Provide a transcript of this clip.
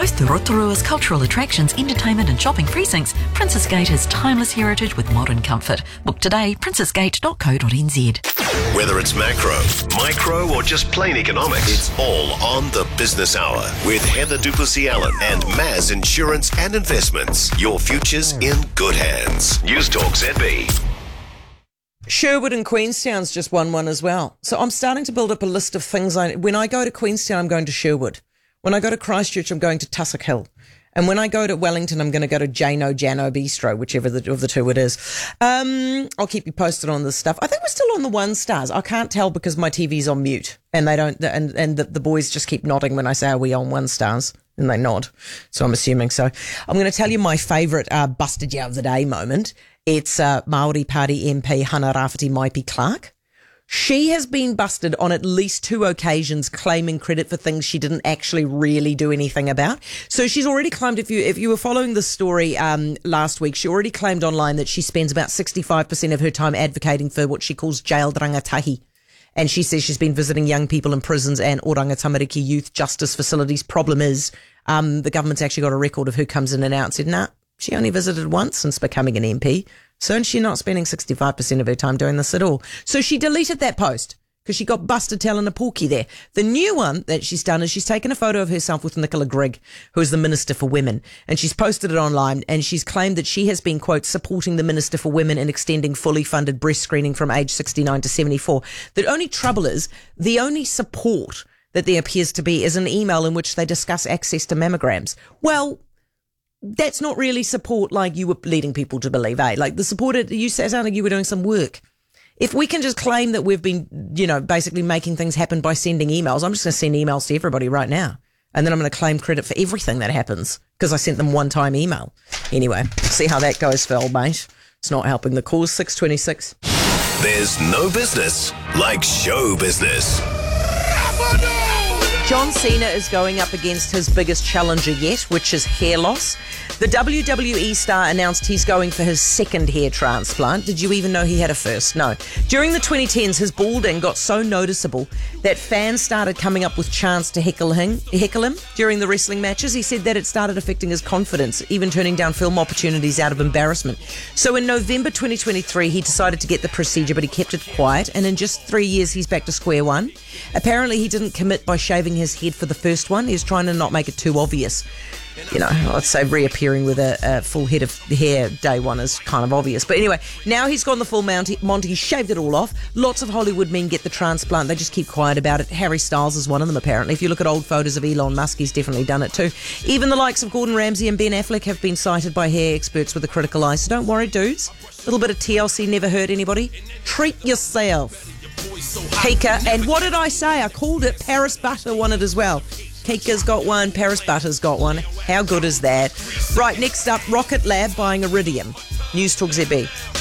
Both the Rotorua's cultural attractions, entertainment and shopping precincts, Princess Gate has timeless heritage with modern comfort. Book today, princessgate.co.nz. Whether it's macro, micro or just plain economics, it's all on the Business Hour with Heather Duplessis-Allen and Maz Insurance and Investments. Your future's in good hands. News Talk ZB. Sherwood and Queenstown's just won one as well. So I'm starting to build up a list of things. When I go to Queenstown, I'm going to Sherwood. When I go to Christchurch, I'm going to Tussock Hill. And when I go to Wellington, I'm going to go to Jano Bistro, whichever of the two it is. I'll keep you posted on this stuff. I think we're still on the 1 stars. I can't tell because my TV's on mute and they don't, and the boys just keep nodding when I say, are we on 1 stars? And they nod. So I'm assuming so. I'm going to tell you my favourite busted you of the day moment. It's Māori Party MP Hana Rafferty Maipi Clark. She has been busted on at least 2 occasions claiming credit for things she didn't actually really do anything about. So she's already claimed, if you were following the story last week, she already claimed online that she spends about 65% of her time advocating for what she calls jailed rangatahi. And she says she's been visiting young people in prisons and Oranga Tamariki youth justice facilities. Problem is, the government's actually got a record of who comes in and out and said, nah, she only visited once since becoming an MP. So she's not spending 65% of her time doing this at all. So she deleted that post because she got busted telling a porky there. The new one that she's done is she's taken a photo of herself with Nicola Grigg, who is the Minister for Women, and she's posted it online, and she's claimed that she has been, quote, supporting the Minister for Women in extending fully funded breast screening from age 69 to 74. The only trouble is the only support that there appears to be is an email in which they discuss access to mammograms. Well, that's not really support like you were leading people to believe, eh? Like the support, you sound like you were doing some work. If we can just claim that we've been, basically making things happen by sending emails, I'm just going to send emails to everybody right now. And then I'm going to claim credit for everything that happens because I sent them one-time email. Anyway, see how that goes for old mate. It's not helping the cause. 6:26. There's no business like show business. John Cena is going up against his biggest challenger yet, which is hair loss. The WWE star announced he's going for his 2nd hair transplant. Did you even know he had a first? No. During the 2010s, his balding got so noticeable that fans started coming up with chants to heckle him during the wrestling matches. He said that it started affecting his confidence, even turning down film opportunities out of embarrassment. So in November 2023, he decided to get the procedure, but he kept it quiet. And in just 3 years, he's back to square one. Apparently, he didn't commit by shaving his head for the first one. He was trying to not make it too obvious. I'd say reappearing with a full head of hair day one is kind of obvious. But anyway, now he's gone the full Monty. He's shaved it all off. Lots of Hollywood men get the transplant. They just keep quiet about it. Harry Styles is one of them, apparently. If you look at old photos of Elon Musk, he's definitely done it too. Even the likes of Gordon Ramsay and Ben Affleck have been cited by hair experts with a critical eye. So don't worry, dudes. A little bit of TLC never hurt anybody. Treat yourself. Kika, and what did I say? I called it Paris Butter won it as well. Kika's got one, Paris Butter's got one. How good is that? Right, next up, Rocket Lab buying Iridium. News Talk ZB.